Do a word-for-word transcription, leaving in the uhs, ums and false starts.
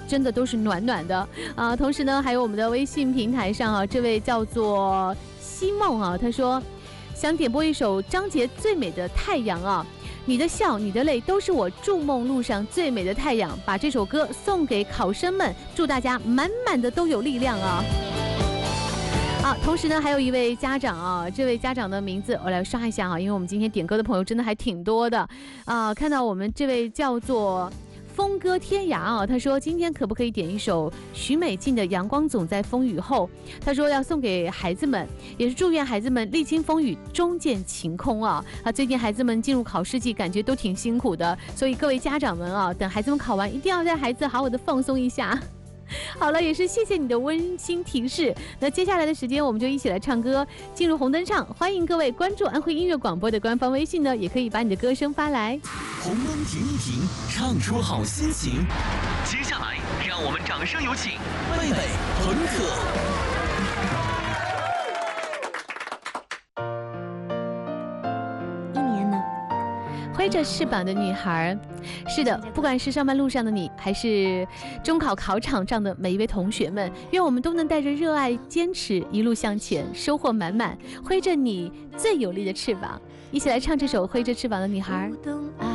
真的都是暖暖的啊。同时呢，还有我们的微信平台上啊，这位叫做西梦啊，他说想点播一首张杰最美的太阳啊。你的笑，你的泪，都是我筑梦路上最美的太阳。把这首歌送给考生们，祝大家满满的都有力量啊！啊，同时呢，还有一位家长啊，这位家长的名字我来刷一下啊，因为我们今天点歌的朋友真的还挺多的啊。看到我们这位叫做风歌天涯啊，他说今天可不可以点一首许美静的《阳光总在风雨后》？他说要送给孩子们，也是祝愿孩子们历经风雨终见晴空啊！啊，最近孩子们进入考试季，感觉都挺辛苦的，所以各位家长们啊，等孩子们考完，一定要带孩子好好的放松一下。好了，也是谢谢你的温馨提示。那接下来的时间，我们就一起来唱歌，进入红灯唱。欢迎各位关注安徽音乐广播的官方微信呢，也可以把你的歌声发来。 红灯停一停，唱出好心情。接下来，让我们掌声有请贝贝屯可。 挥着翅膀的女孩，是的，不管是上班路上的你，还是中考考场上的每一位同学们，愿我们都能带着热爱、坚持，一路向前，收获满满，挥着你最有力的翅膀，一起来唱这首《挥着翅膀的女孩》。